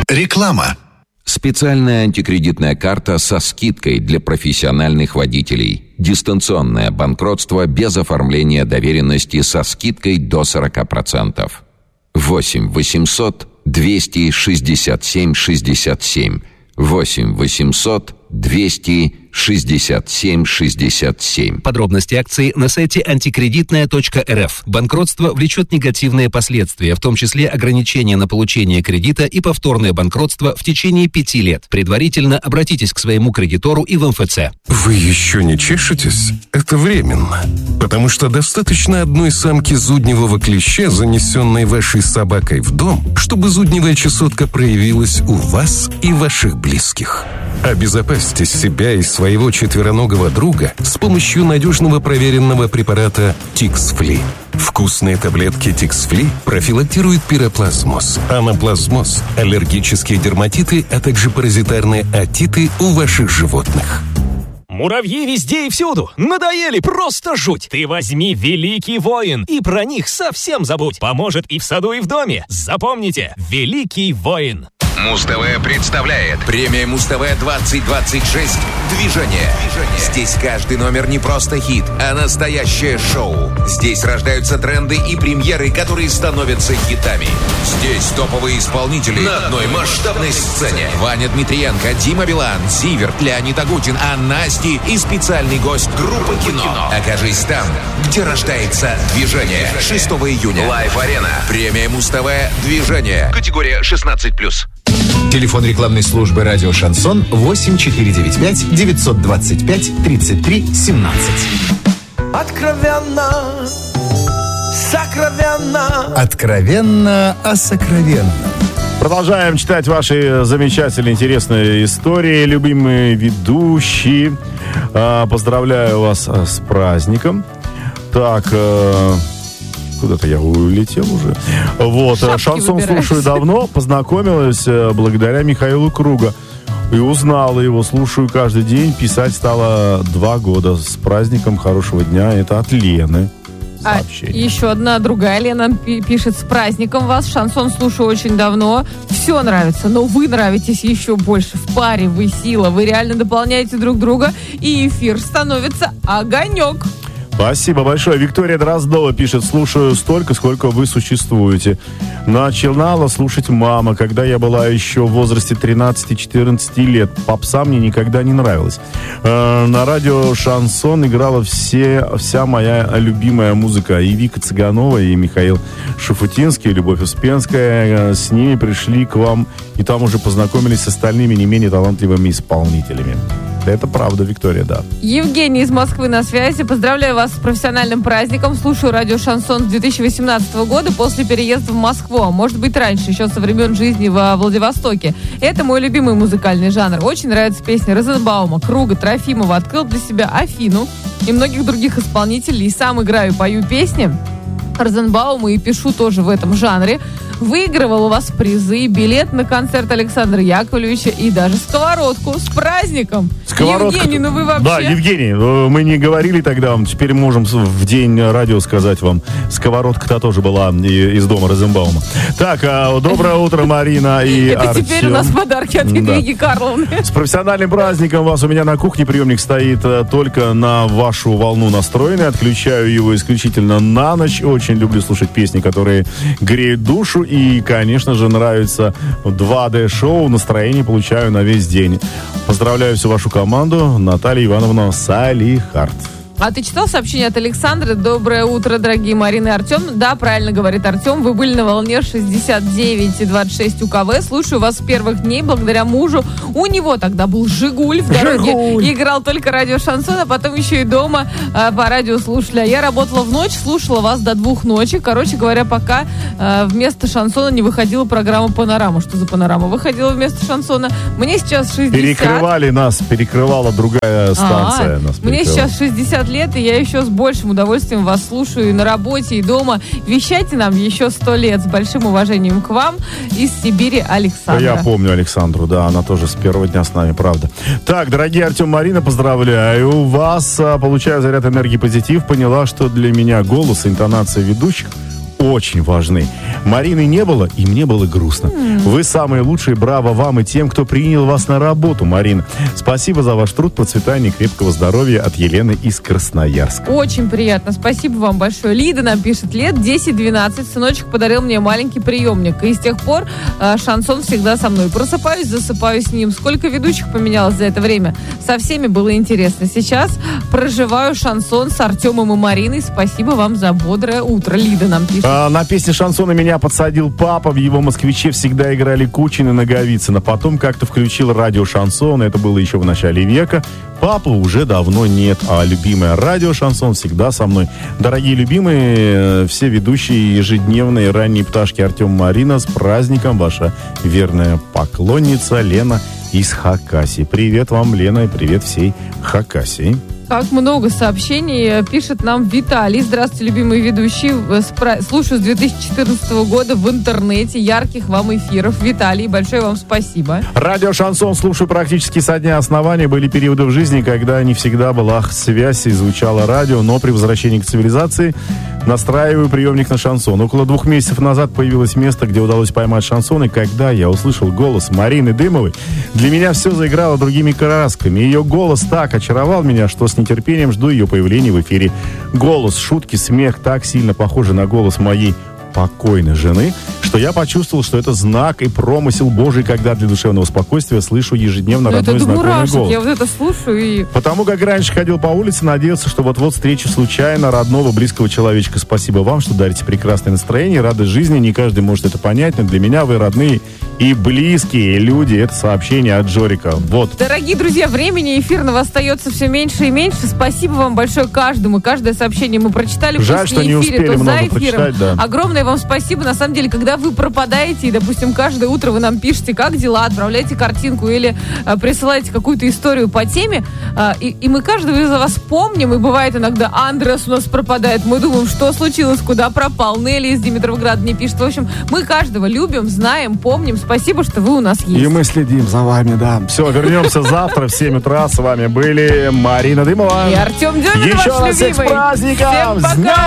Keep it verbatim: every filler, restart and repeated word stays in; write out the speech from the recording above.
Реклама. Специальная антикредитная карта со скидкой для профессиональных водителей. Дистанционное банкротство без оформления доверенности со скидкой до сорок процентов. восемь восемьсот двести шестьдесят семь шестьдесят семь. восемь восемьсот двести шестьдесят семь шестьдесят семь. Подробности акции на сайте антикредитная точка эр эф. Банкротство влечет негативные последствия, в том числе ограничения на получение кредита и повторное банкротство в течение пяти лет. Предварительно обратитесь к своему кредитору и в эм эф цэ. Вы еще не чешетесь? Это временно. Потому что достаточно одной самки зудневого клеща, занесенной вашей собакой в дом, чтобы зудневая чесотка проявилась у вас и ваших близких. Обезопасьте себя и своего четвероногого друга с помощью надежного проверенного препарата Тиксфли. Вкусные таблетки Тиксфли профилактируют пироплазмоз, анаплазмоз, аллергические дерматиты, а также паразитарные отиты у ваших животных. Муравьи везде и всюду. Надоели, просто жуть. Ты возьми «Великий воин» и про них совсем забудь. Поможет и в саду, и в доме. Запомните, «Великий воин». Муз-ТВ представляет премия Муз-ТВ двадцать двадцать шесть «Движение». Здесь каждый номер не просто хит, а настоящее шоу. Здесь рождаются тренды и премьеры, которые становятся хитами. Здесь топовые исполнители на одной масштабной сцене. Ваня Дмитриенко, Дима Билан, Зиверт, Леонид Агутин, Анна Асти и специальный гость группы «Кино». Окажись там, где рождается движение. шестого июня. Лайв-арена. Премия Муз-ТВ «Движение». Категория шестнадцать плюс. Телефон рекламной службы «Радио Шансон» восемь четыре девять пять девятьсот двадцать пять тридцать три семнадцать. Откровенно, сокровенно. Откровенно о сокровенном. Продолжаем читать ваши замечательные, интересные истории, любимые ведущие. Поздравляю вас с праздником. Так, куда-то я улетел уже. Вот, Шапки шансон выбираешь. слушаю давно, познакомилась благодаря Михаилу Круга. И узнала его, слушаю каждый день. Писать стало два года. С праздником, хорошего дня. Это от Лены. А еще одна другая Лена пи- пишет: с праздником вас, шансон слушаю очень давно, все нравится, но вы нравитесь еще больше, в паре вы сила, вы реально дополняете друг друга, и эфир становится огонек. Спасибо большое. Виктория Дроздова пишет: слушаю столько, сколько вы существуете. Начинала слушать мама, когда я была еще в возрасте тринадцать-четырнадцать лет. Попса мне никогда не нравилась. Э, на радио «Шансон» играла все, вся моя любимая музыка. И Вика Цыганова, и Михаил Шафутинский, и Любовь Успенская. С ними пришли к вам, и там уже познакомились с остальными не менее талантливыми исполнителями. Это правда, Виктория, да. Евгений из Москвы на связи. Поздравляю вас с профессиональным праздником. Слушаю радио «Шансон» с две тысячи восемнадцатого года после переезда в Москву. А может быть, раньше, еще со времен жизни во Владивостоке. Это мой любимый музыкальный жанр. Очень нравятся песни Розенбаума, Круга, Трофимова. Открыл для себя Афину и многих других исполнителей. И сам играю, пою песни Розенбаума и пишу тоже в этом жанре. Выигрывал у вас призы, билет на концерт Александра Яковлевича и даже сковородку. С праздником! Сковородка. Евгений, ну вы вообще... Да, Евгений, мы не говорили тогда, теперь можем в день радио сказать вам. Сковородка-то тоже была из дома Розенбаума. Так, доброе утро, Марина и Это Артем. теперь у нас подарки от Едвиги Карловны. С профессиональным праздником вас. У меня на кухне приемник стоит только на вашу волну настроенный. Отключаю его исключительно на ночь. Очень люблю слушать песни, которые греют душу. И, конечно же, нравится два дэ-шоу. Настроение получаю на весь день. Поздравляю всю вашу команду. Наталья Ивановна Салихард. А ты читал сообщение от Александра? Доброе утро, дорогие Марина и Артем. Да, правильно говорит Артем. Вы были на волне шестьдесят девять и двадцать шесть УКВ. Слушаю вас с первых дней благодаря мужу. У него тогда был «Жигуль» в дороге. Жигуль. Играл только радио «Шансон», а потом еще и дома э, по радио слушали. А я работала в ночь, слушала вас до двух ночи. Короче говоря, пока э, вместо «Шансона» не выходила программа «Панорама». Что за «Панорама» выходила вместо «Шансона»? Мне сейчас шестьдесят. Перекрывали нас, перекрывала другая станция. А-а-а. Нас Мне перекрывала. сейчас шестьдесят лет, и я еще с большим удовольствием вас слушаю и на работе, и дома. Вещайте нам еще сто лет. С большим уважением к вам. Из Сибири Александра. Я помню Александру, да, она тоже с первого дня с нами, правда. Так, дорогие Артем, Марина, поздравляю вас. Получаю заряд энергии, позитив. Поняла, что для меня голос и интонация ведущих очень важны. Марины не было, и мне было грустно. Mm. Вы самые лучшие, браво вам и тем, кто принял вас на работу, Марина. Спасибо за ваш труд, процветания и крепкого здоровья от Елены из Красноярска. Очень приятно, спасибо вам большое. Лида нам пишет, лет десять-двенадцать, сыночек подарил мне маленький приемник, и с тех пор э, шансон всегда со мной. Просыпаюсь, засыпаю с ним. Сколько ведущих поменялось за это время? Со всеми было интересно. Сейчас проживаю шансон с Артемом и Мариной. Спасибо вам за бодрое утро. Лида нам пишет. А, на песне шансона меня подсадил папа. В его «Москвиче» всегда играли Кучин и Наговицына. Потом как-то включил радио шансон. Это было еще в начале века. Папы уже давно нет, а любимое радио шансон всегда со мной. Дорогие любимые, все ведущие ежедневные ранние пташки Артем, Марина, с праздником, ваша верная поклонница Лена из Хакасии. Привет вам, Лена, и привет всей Хакасии. Как много сообщений пишет нам Виталий. Здравствуйте, любимые ведущие. Спра... Слушаю с две тысячи четырнадцатого года в интернете. Ярких вам эфиров. Виталий, большое вам спасибо. Радио «Шансон» слушаю практически со дня основания. Были периоды в жизни, когда не всегда была связь и звучало радио, но при возвращении к цивилизации настраиваю приемник на шансон. Около двух месяцев назад появилось место, где удалось поймать шансон, и когда я услышал голос Марины Дымовой, для меня все заиграло другими красками. Ее голос так очаровал меня, что с нетерпением жду ее появления в эфире. Голос, шутки, смех так сильно похожи на голос моей покойной жены, что я почувствовал, что это знак и промысел Божий, когда для душевного спокойствия слышу ежедневно родной это знакомый мурашек, голос. Я вот это слушаю и... Потому как раньше ходил по улице, надеялся, что вот-вот встречу случайно родного, близкого человечка. Спасибо вам, что дарите прекрасное настроение, радость жизни. Не каждый может это понять, но для меня вы родные и близкие люди. Это сообщение от Жорика. Вот. Дорогие друзья, времени эфирного остается все меньше и меньше. Спасибо вам большое каждому. Каждое сообщение мы прочитали. Жаль, что не эфире, успели то много за эфиром. прочитать, да. Огромное вам спасибо. На самом деле, когда вы пропадаете, и, допустим, каждое утро вы нам пишете, как дела, отправляете картинку или а, присылаете какую-то историю по теме, а, и, и мы каждого из вас помним, и бывает иногда Андрес у нас пропадает, мы думаем, что случилось, куда пропал. Нелли из Димитровграда мне пишет. В общем, мы каждого любим, знаем, помним. Спасибо, что вы у нас есть. И мы следим за вами, да. Все, вернемся завтра в семь утра. С вами были Марина Дымова И Артем Демин, Еще ваш раз всех с любимый. праздником! Всем пока!